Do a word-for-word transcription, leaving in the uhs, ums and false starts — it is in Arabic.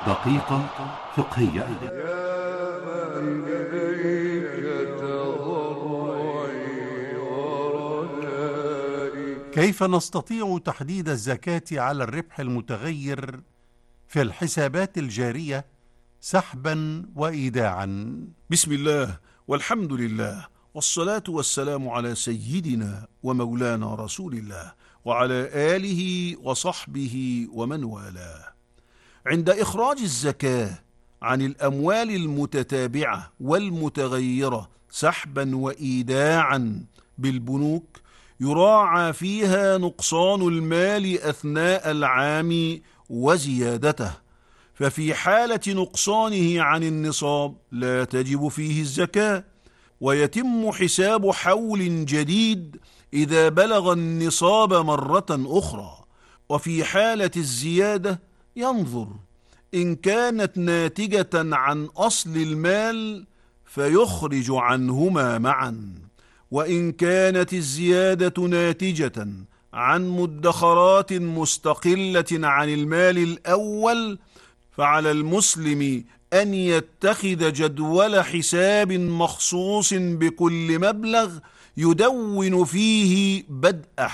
دقيقة فقهية. كيف نستطيع تحديد الزكاة على الربح المتغير في الحسابات الجارية سحبا وإيداعا؟ بسم الله والحمد لله والصلاة والسلام على سيدنا ومولانا رسول الله وعلى آله وصحبه ومن والاه. عند إخراج الزكاة عن الأموال المتتابعة والمتغيرة سحبا وإيداعا بالبنوك يراعى فيها نقصان المال أثناء العام وزيادته، ففي حالة نقصانه عن النصاب لا تجب فيه الزكاة، ويتم حساب حول جديد إذا بلغ النصاب مرة أخرى. وفي حالة الزيادة ينظر إن كانت ناتجة عن أصل المال فيخرج عنهما معا، وإن كانت الزيادة ناتجة عن مدخرات مستقلة عن المال الأول فعلى المسلم أن يتخذ جدول حساب مخصوص بكل مبلغ يدون فيه بدء